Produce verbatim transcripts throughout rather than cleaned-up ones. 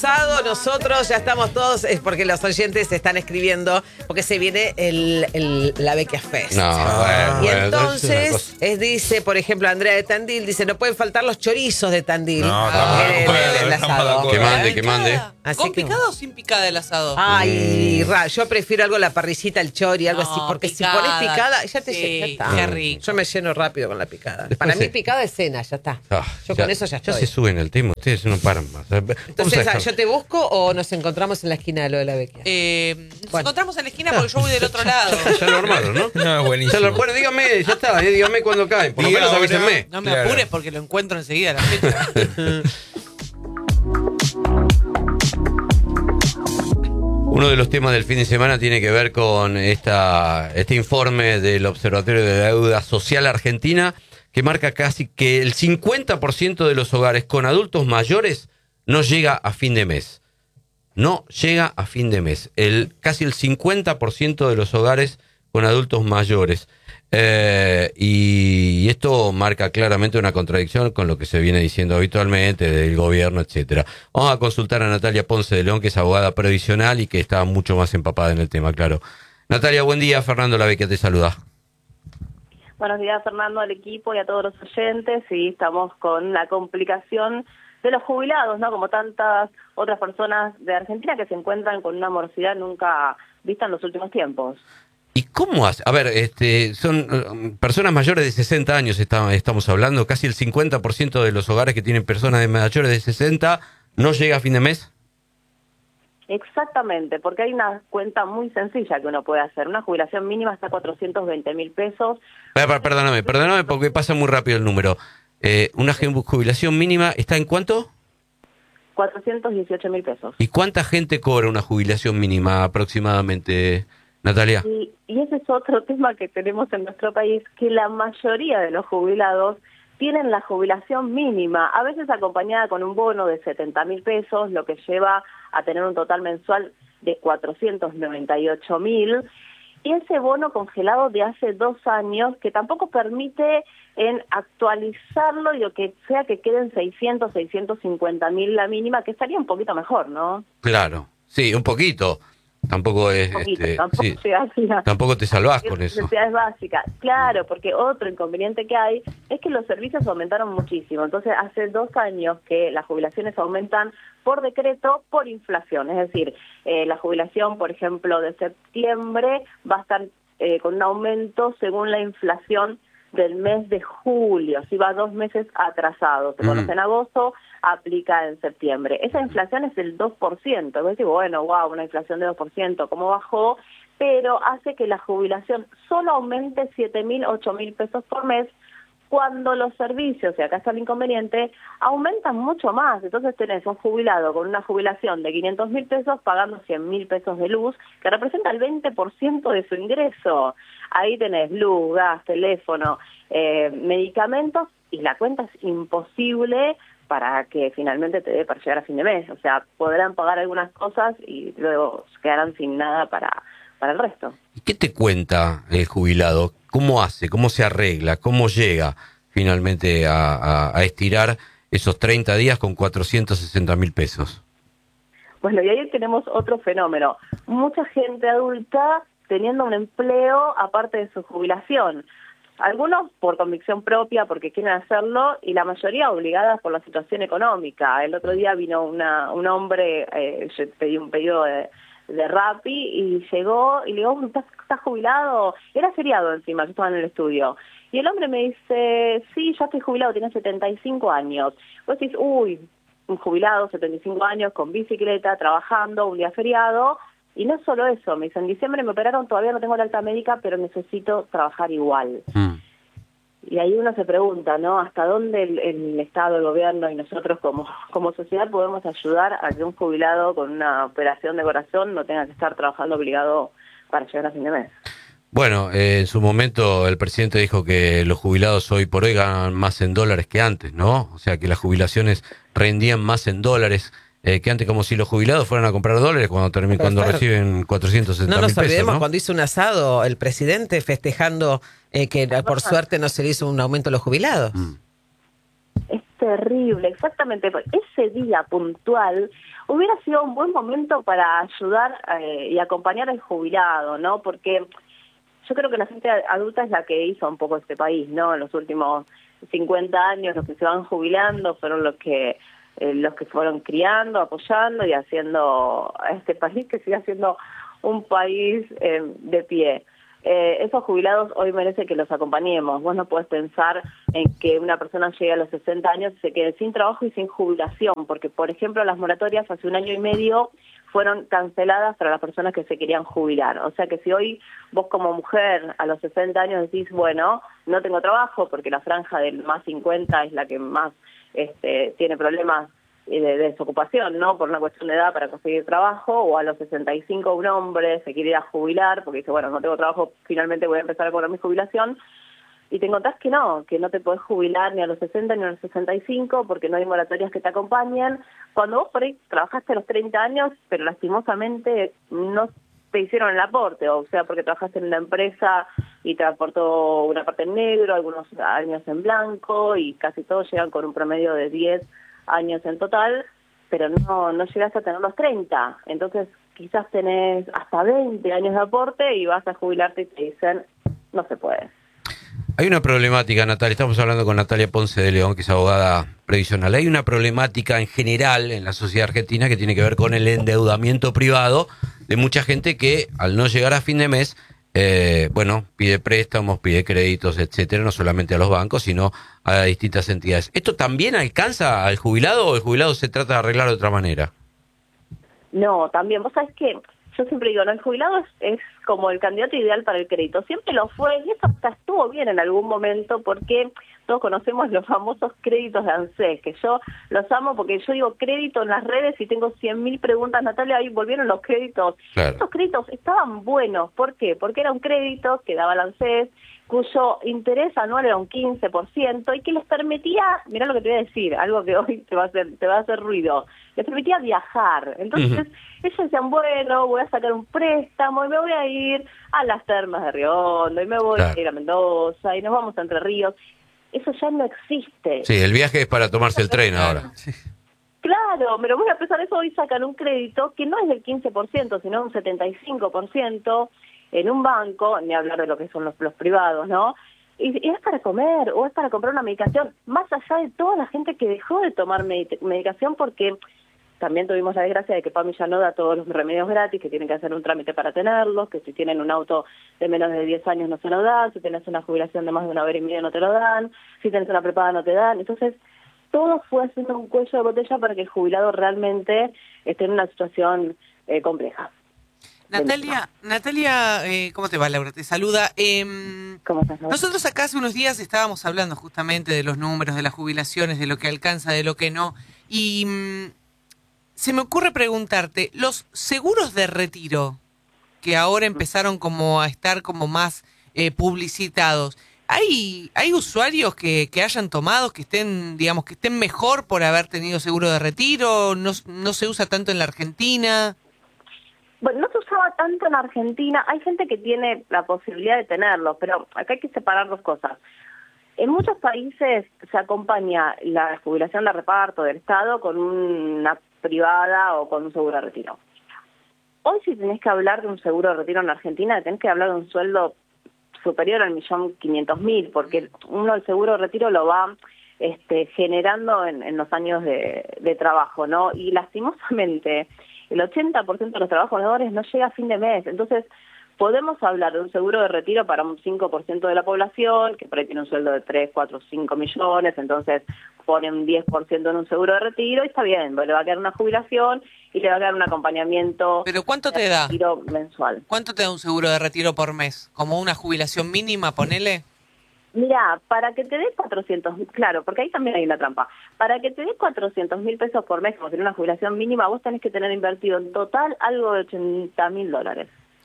asado, nosotros ya estamos todos, es porque los oyentes están escribiendo, porque se viene el, el la Vecchia Fest. No, Ah, bueno, y bueno, entonces, es, dice, por ejemplo, Andrea de Tandil, dice, no pueden faltar los chorizos de Tandil. No, estamos en de el- acuerdo, en el estamos de asado. acuerdo. Que mande, que mande. Así ¿Con que- picada o sin picada el asado? Ay, ra, yo prefiero algo la parrisita, el chori, algo No, así, porque picada. si pones picada, ya te Sí, lle- ya está. qué rico. Yo me lleno rápido con la picada. Después Para mí se- picada es cena, ya está. Ah, yo con eso ya estoy. Ya se suben el tema, ustedes no paran más. Vamos a Entonces, dejar- ¿yo te busco o nos encontramos en la esquina de lo de la Vecchia? Eh, nos Bueno. encontramos en la esquina porque yo voy del otro lado. Ya lo armaron, ¿no? No, Ya buenísimo. lo- bueno, dígame, ya está, eh, dígame cuándo caen. Por lo Diga menos ahora. avísenme. No me Claro. apures porque lo encuentro enseguida la fecha. Uno de los temas del fin de semana tiene que ver con esta, este informe del Observatorio de la Deuda Social Argentina, que marca casi que el cincuenta por ciento de los hogares con adultos mayores no llega a fin de mes. No llega a fin de mes. El, casi el cincuenta por ciento de los hogares con adultos mayores. Eh, y esto marca claramente una contradicción con lo que se viene diciendo habitualmente del gobierno, etcétera. Vamos a consultar a Natalia Ponce de León, que es abogada previsional y que está mucho más empapada en el tema, claro. Natalia, buen día. Fernando Lavecchia te saluda. Buenos días, Fernando, al equipo y a todos los oyentes. Sí, estamos con la complicación de los jubilados, ¿no? Como tantas otras personas de Argentina que se encuentran con una morosidad nunca vista en los últimos tiempos. ¿Y cómo hace? A ver, este, son eh, personas mayores de sesenta años, está- estamos hablando, casi el cincuenta por ciento de los hogares que tienen personas de mayores de sesenta no llega a fin de mes. Exactamente, porque hay una cuenta muy sencilla que uno puede hacer. Una jubilación mínima está a cuatrocientos veinte mil pesos. Per- per- Perdóname, perdóname porque pasa muy rápido el número. Eh, ¿Una ju- jubilación mínima está en cuánto? cuatrocientos dieciocho mil pesos. ¿Y cuánta gente cobra una jubilación mínima aproximadamente, Natalia? Y, y ese es otro tema que tenemos en nuestro país, que la mayoría de los jubilados tienen la jubilación mínima, a veces acompañada con un bono de setenta mil pesos, lo que lleva a tener un total mensual de cuatrocientos noventa y ocho mil, y ese bono congelado de hace dos años que tampoco permite en actualizarlo y lo que sea que queden seiscientos, seiscientos cincuenta mil la mínima, que estaría un poquito mejor, ¿no? Claro, sí, un poquito. Tampoco es, Un poquito, este, tampoco sí, se hace una- tampoco te salvás con eso. Necesidades básicas, claro, porque otro inconveniente que hay es que los servicios aumentaron muchísimo. Entonces, hace dos años que las jubilaciones aumentan por decreto, por inflación. Es decir, eh, la jubilación, por ejemplo, de septiembre va a estar eh, con un aumento según la inflación del mes de julio, si va dos meses atrasado. Se Mm. conoce en agosto, aplica en septiembre. Esa inflación es del dos por ciento. Es decir, bueno, wow, una inflación de dos por ciento, ¿cómo bajó? Pero hace que la jubilación solo aumente siete mil, ocho mil pesos por mes, cuando los servicios, y acá está el inconveniente, aumentan mucho más. Entonces tenés un jubilado con una jubilación de quinientos mil pesos pagando cien mil pesos de luz, que representa el veinte por ciento de su ingreso. Ahí tenés luz, gas, teléfono, eh, medicamentos, y la cuenta es imposible para que finalmente te dé para llegar a fin de mes. O sea, podrán pagar algunas cosas y luego quedarán sin nada para, para el resto. ¿Y qué te cuenta el jubilado? ¿Cómo hace? ¿Cómo se arregla? ¿Cómo llega finalmente a, a, a estirar esos treinta días con cuatrocientos sesenta mil pesos? Bueno, y ahí tenemos otro fenómeno. Mucha gente adulta teniendo un empleo aparte de su jubilación. Algunos por convicción propia, porque quieren hacerlo, y la mayoría obligadas por la situación económica. El otro día vino una, un hombre, eh, yo pedí un pedido de, de Rappi, y llegó, y le digo, ¿estás, estás jubilado? Era feriado encima, yo estaba en el estudio. Y el hombre me dice, sí, ya estoy jubilado, tiene setenta y cinco años. Vos decís, uy, un jubilado, setenta y cinco años, con bicicleta, trabajando, un día feriado. Y no solo eso, me dice, en diciembre me operaron, todavía no tengo la alta médica, pero necesito trabajar igual. Mm. Y ahí uno se pregunta, ¿no? ¿Hasta dónde el, el Estado, el gobierno y nosotros como, como sociedad podemos ayudar a que un jubilado con una operación de corazón no tenga que estar trabajando obligado para llegar a fin de mes? Bueno, eh, en su momento el presidente dijo que los jubilados hoy por hoy ganan más en dólares que antes, ¿no? O sea, que las jubilaciones rendían más en dólares eh, que antes, como si los jubilados fueran a comprar dólares cuando termi- cuando claro. reciben cuatrocientos sesenta No mil nos pesos, olvidemos ¿no? cuando hizo un asado el presidente festejando eh, que por suerte no se le hizo un aumento a los jubilados. Mm. Es terrible, exactamente. Ese día puntual hubiera sido un buen momento para ayudar eh, y acompañar al jubilado, ¿no? Porque yo creo que la gente adulta es la que hizo un poco este país, ¿no? En los últimos cincuenta años los que se van jubilando fueron los que eh, los que fueron criando, apoyando y haciendo a este país que siga siendo un país eh, de pie. Eh, esos jubilados hoy merece que los acompañemos. Vos no podés pensar en que una persona llegue a los sesenta años y se quede sin trabajo y sin jubilación, porque, por ejemplo, las moratorias hace un año y medio fueron canceladas para las personas que se querían jubilar. O sea que si hoy vos como mujer a los sesenta años decís, bueno, no tengo trabajo, porque la franja del más cincuenta es la que más este, tiene problemas de, de desocupación, ¿no? Por una cuestión de edad para conseguir trabajo, o a los sesenta y cinco un hombre se quiere ir a jubilar porque dice, bueno, no tengo trabajo, finalmente voy a empezar a cobrar mi jubilación, y te encontrás que no, que no te podés jubilar ni a los sesenta ni a los sesenta y cinco porque no hay moratorias que te acompañen, cuando vos por ahí trabajaste a los treinta años, pero lastimosamente no te hicieron el aporte, o sea, porque trabajaste en una empresa y te aportó una parte en negro, algunos años en blanco, y casi todos llegan con un promedio de diez años en total, pero no no llegas a tener los treinta, entonces quizás tenés hasta veinte años de aporte y vas a jubilarte y te dicen, no se puede. Hay una problemática, Natalia, estamos hablando con Natalia Ponce de León, que es abogada previsional. Hay una problemática en general en la sociedad argentina que tiene que ver con el endeudamiento privado de mucha gente que al no llegar a fin de mes, Eh, bueno, pide préstamos, pide créditos, etcétera, no solamente a los bancos, sino a distintas entidades. ¿Esto también alcanza al jubilado o el jubilado se trata de arreglar de otra manera? No, también, vos sabés que yo siempre digo, no, el jubilado es, es como el candidato ideal para el crédito, siempre lo fue, y eso hasta estuvo bien en algún momento, porque todos conocemos los famosos créditos de ANSES, que yo los amo porque yo digo crédito en las redes y tengo cien mil preguntas, Natalia, ahí volvieron los créditos. Claro. Estos créditos estaban buenos, ¿por qué? Porque era un crédito que daba el ANSES, cuyo interés anual era un quince por ciento y que les permitía, mirá lo que te voy a decir, algo que hoy te va a hacer, te va a hacer ruido, les permitía viajar. Entonces, uh-huh. ellos decían, bueno, voy a sacar un préstamo y me voy a ir a las termas de Río Hondo y me voy claro. a ir a Mendoza y nos vamos a Entre Ríos. Eso ya no existe. Sí, el viaje es para tomarse el tren ahora. Claro, pero voy a pensar eso, hoy sacan un crédito que no es del quince por ciento, sino un setenta y cinco por ciento en un banco, ni hablar de lo que son los, los privados, ¿no? Y, y es para comer, o es para comprar una medicación, más allá de toda la gente que dejó de tomar med- medicación porque también tuvimos la desgracia de que PAMI ya no da todos los remedios gratis, que tienen que hacer un trámite para tenerlos, que si tienen un auto de menos de diez años no se lo dan, si tienes una jubilación de más de una hora y media no te lo dan, si tienes una prepaga no te dan. Entonces, todo fue haciendo un cuello de botella para que el jubilado realmente esté en una situación eh, compleja. Natalia, Natalia, eh, ¿cómo te va, Laura? Te saluda. Eh, ¿Cómo estás, Laura? Nosotros acá hace unos días estábamos hablando justamente de los números, de las jubilaciones, de lo que alcanza, de lo que no, y mm, se me ocurre preguntarte, los seguros de retiro, que ahora empezaron como a estar como más eh, publicitados, ¿hay hay usuarios que, que hayan tomado, que estén, digamos, que estén mejor por haber tenido seguro de retiro? ¿No, no se usa tanto en la Argentina? Bueno, no se usaba tanto en Argentina, hay gente que tiene la posibilidad de tenerlo, pero acá hay que separar dos cosas. En muchos países se acompaña la jubilación de reparto del Estado con una privada o con un seguro de retiro. Hoy si tenés que hablar de un seguro de retiro en Argentina, tenés que hablar de un sueldo superior al millón quinientos mil, porque uno el seguro de retiro lo va este, generando en, en los años de, de trabajo, ¿no? Y lastimosamente el ochenta por ciento de los trabajadores no llega a fin de mes, entonces podemos hablar de un seguro de retiro para un cinco por ciento de la población, que por ahí tiene un sueldo de tres, cuatro, cinco millones, entonces ponen un diez por ciento en un seguro de retiro y está bien, le va a quedar una jubilación y le va a quedar un acompañamiento. ¿Pero cuánto te da? Retiro mensual. ¿Cuánto te da un seguro de retiro por mes? ¿Como una jubilación mínima, ponele? Mira, para que te dé cuatrocientos mil, claro, porque ahí también hay una trampa, para que te dé cuatrocientos mil pesos por mes, como tener una jubilación mínima, vos tenés que tener invertido en total algo de ochenta mil dólares.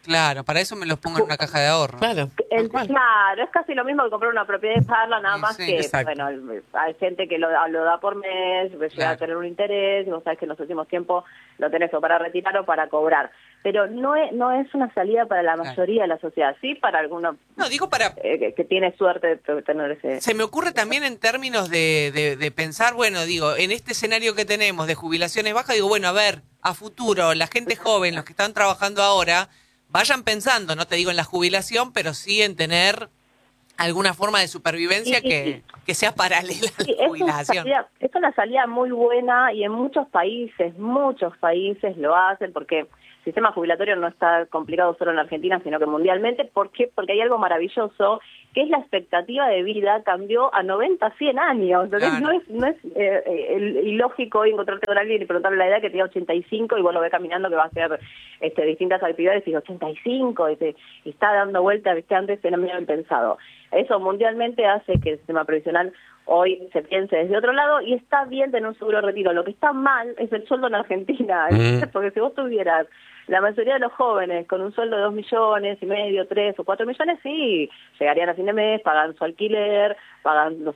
Claro, para eso me los pongo en una caja de ahorro. Claro. El- claro, es casi lo mismo que comprar una propiedad y pagarla, nada Sí, más sí, que, exacto. bueno, el- hay gente que lo, da- lo da por mes, que llega Claro. a tener un interés, y vos sabés que en los últimos tiempos lo tenés o para retirar o para cobrar. Pero no es, no es una salida para la Claro. mayoría de la sociedad, sí para algunos No, digo para... eh, que, que tiene suerte de tener ese... Se me ocurre también en términos de, de, de pensar, bueno, digo, en este escenario que tenemos de jubilaciones bajas, digo, bueno, a ver, a futuro, la gente joven, los que están trabajando ahora, vayan pensando, no te digo en la jubilación, pero sí en tener alguna forma de supervivencia Sí, que, que sea paralela a Sí, la es una, jubilación. salida, es una salida muy buena y en muchos países, muchos países lo hacen porque el sistema jubilatorio no está complicado solo en Argentina, sino que mundialmente. ¿Por qué? Porque hay algo maravilloso, que es la expectativa de vida cambió a noventa, cien años. Entonces Claro. no es, no es eh, eh, ilógico hoy encontrarte con alguien y preguntarle la edad que tenía ochenta y cinco y vos lo ves caminando que va a hacer este, distintas actividades y dice ochenta y cinco y, te- y está dando vueltas, viste, antes era medio impensado. Eso mundialmente hace que el sistema previsional hoy se piense desde otro lado y está bien tener un seguro de retiro. Lo que está mal es el sueldo en Argentina, Mm. porque si vos tuvieras la mayoría de los jóvenes con un sueldo de dos millones y medio, tres o cuatro millones, sí, llegarían a fin de mes, pagan su alquiler, pagan los